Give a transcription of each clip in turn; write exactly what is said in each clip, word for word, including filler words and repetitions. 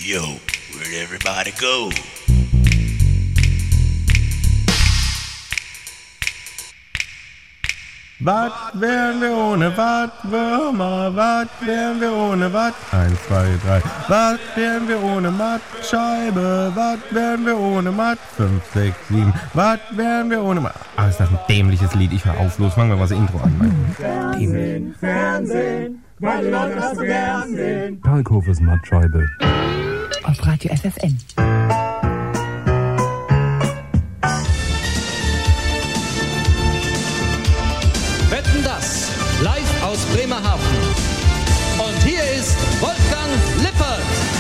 Yo, where'd everybody go? Was wären wir ohne was, Würmer, was wären wir ohne was? Eins, zwei, drei. Was wären wir ohne Mattscheibe, was wären wir ohne Matt? Fünf, sechs, sieben. Was wären wir ohne Matt? Ah, ist das ein dämliches Lied. Ich hör auf, los, fangen wir mal das Intro an. Fernsehen, Fernsehen, weil die Leute das so gern sehen. Kalkhofes Mattscheibe. Auf Radio F F N. Wetten, das live aus Bremerhaven. Und hier ist Wolfgang Lippert.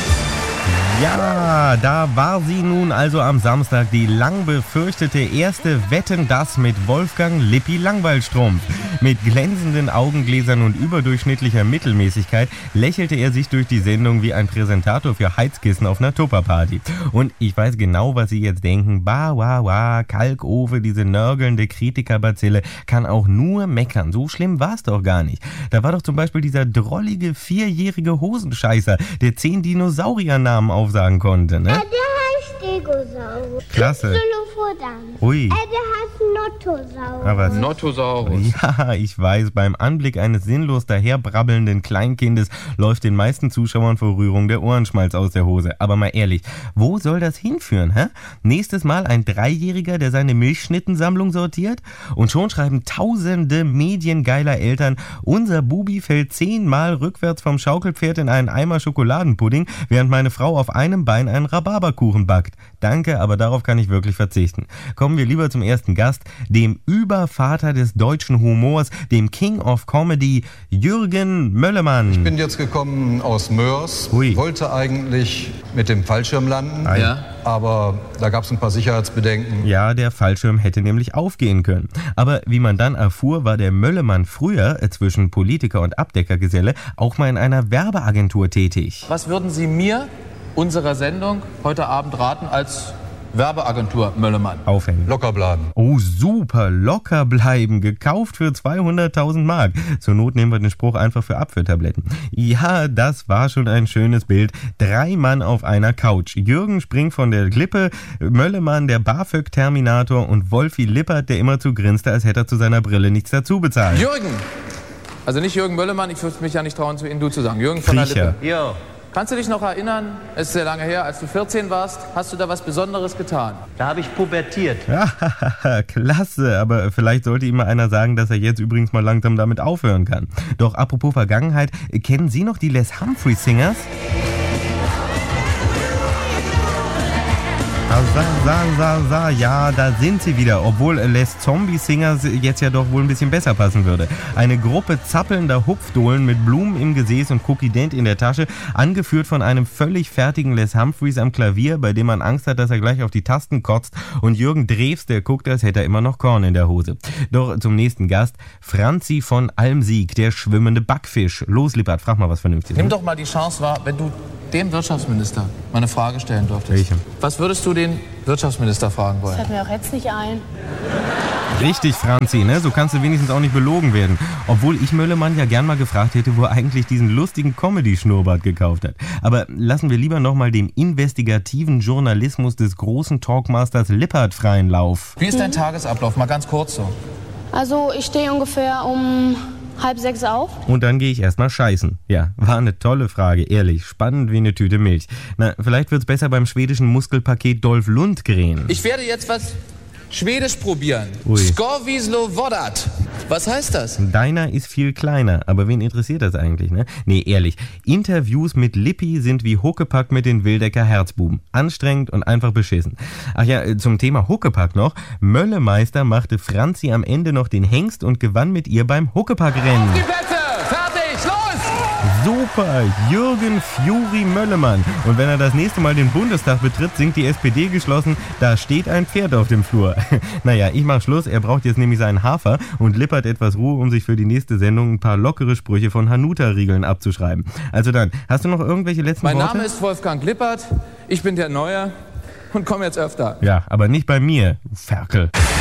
Ja, da war sie nun also am Samstag, die lang befürchtete erste Wetten, das mit Wolfgang Lippi Langweilstrumpf. Mit glänzenden Augengläsern und überdurchschnittlicher Mittelmäßigkeit lächelte er sich durch die Sendung wie ein Präsentator für Heizkissen auf einer Tupperparty. Und ich weiß genau, was Sie jetzt denken. Bah, wah, wah, Kalkofe, diese nörgelnde Kritikerbazille, kann auch nur meckern. So schlimm war es doch gar nicht. Da war doch zum Beispiel dieser drollige vierjährige Hosenscheißer, der zehn Dinosauriernamen aufsagen konnte, ne? Äh, der heißt Stegosaurus. Klasse. Xylophodan. Ui. Äh, der heißt Nottosaurus. Aber Nottosaurus. ja, ich weiß, beim Anblick eines sinnlos daherbrabbelnden Kleinkindes läuft den meisten Zuschauern vor Rührung der Ohrenschmalz aus der Hose. Aber mal ehrlich, wo soll das hinführen, hä? Nächstes Mal ein Dreijähriger, der seine Milchschnittensammlung sortiert? Und schon schreiben tausende mediengeiler Eltern, unser Bubi fällt zehnmal rückwärts vom Schaukelpferd in einen Eimer Schokoladenpudding, während meine Frau auf einem Bein einen Rhabarberkuchen backt. Danke, aber darauf kann ich wirklich verzichten. Kommen wir lieber zum ersten Gast, dem Übervater des deutschen Humors, dem King of Comedy, Jürgen Möllemann. Ich bin jetzt gekommen aus Mörs, Ui. wollte eigentlich mit dem Fallschirm landen, Ah, Ja. aber da gab es ein paar Sicherheitsbedenken. Ja, der Fallschirm hätte nämlich aufgehen können. Aber wie man dann erfuhr, war der Möllemann früher, äh, zwischen Politiker und Abdeckergeselle, auch mal in einer Werbeagentur tätig. Was würden Sie mir, unserer Sendung, heute Abend raten als Werbeagentur Möllemann? Aufhängen. Locker bleiben. Oh, super, locker bleiben, gekauft für zweihunderttausend Mark. Zur Not nehmen wir den Spruch einfach für Apfeltabletten. Ja, das war schon ein schönes Bild. Drei Mann auf einer Couch. Jürgen springt von der Klippe, Möllemann der BAföG-Terminator und Wolfi Lippert, der immerzu grinste, als hätte er zu seiner Brille nichts dazu bezahlt. Jürgen! Also nicht Jürgen Möllemann, ich würde mich ja nicht trauen, zu Ihnen du zu sagen. Jürgen von der Kriecher. Lippe. Ja. Kannst du dich noch erinnern, es ist sehr lange her, als du vierzehn warst, hast du da was Besonderes getan? Da habe ich pubertiert. Ja, klasse, aber vielleicht sollte ihm mal einer sagen, dass er jetzt übrigens mal langsam damit aufhören kann. Doch apropos Vergangenheit, kennen Sie noch die Les Humphrey Singers? Sa, sa, sa, sa, ja, da sind sie wieder, obwohl Les Zombie Singers jetzt ja doch wohl ein bisschen besser passen würde. Eine Gruppe zappelnder Hupfdohlen mit Blumen im Gesäß und Cookie Dent in der Tasche, angeführt von einem völlig fertigen Les Humphreys am Klavier, bei dem man Angst hat, dass er gleich auf die Tasten kotzt, und Jürgen Drews, der guckt, als hätte er immer noch Korn in der Hose. Doch zum nächsten Gast, Franzi von Almsieg, der schwimmende Backfisch. Los, Lippert, frag mal was Vernünftiges. Nimm doch mal die Chance wahr, wenn du dem Wirtschaftsminister mal eine Frage stellen dürftest. Welche? Was würdest du den Wirtschaftsminister fragen wollen? Fällt mir auch jetzt nicht ein. Richtig, Franzi, ne? So kannst du wenigstens auch nicht belogen werden. Obwohl ich Möllemann ja gern mal gefragt hätte, wo er eigentlich diesen lustigen Comedy-Schnurrbart gekauft hat. Aber lassen wir lieber nochmal dem investigativen Journalismus des großen Talkmasters Lippert freien Lauf. Wie ist dein Tagesablauf? Mal ganz kurz so. Also ich stehe ungefähr um halb sechs auf. Und dann gehe ich erstmal scheißen. Ja, war eine tolle Frage, ehrlich. Spannend wie eine Tüte Milch. Na, vielleicht wird's besser beim schwedischen Muskelpaket Dolph Lundgren. Ich werde jetzt was Schwedisch probieren. Ui. Skovislovodat. Was heißt das? Deiner ist viel kleiner, aber wen interessiert das eigentlich, ne? Nee, ehrlich, Interviews mit Lippi sind wie Huckepack mit den Wildecker Herzbuben. Anstrengend und einfach beschissen. Ach ja, zum Thema Huckepack noch. Möllemeister machte Franzi am Ende noch den Hengst und gewann mit ihr beim Huckepack-Rennen. Die Plätze! Fertig! Los! Super, Jürgen Fury Möllemann. Und wenn er das nächste Mal den Bundestag betritt, singt die S P D geschlossen, da steht ein Pferd auf dem Flur. Naja, ich mach Schluss, er braucht jetzt nämlich seinen Hafer und Lippert etwas Ruhe, um sich für die nächste Sendung ein paar lockere Sprüche von Hanuta-Riegeln abzuschreiben. Also dann, hast du noch irgendwelche letzten Mein Worte? Name ist Wolfgang Lippert, ich bin der Neue und komme jetzt öfter. Ja, aber nicht bei mir, du Ferkel.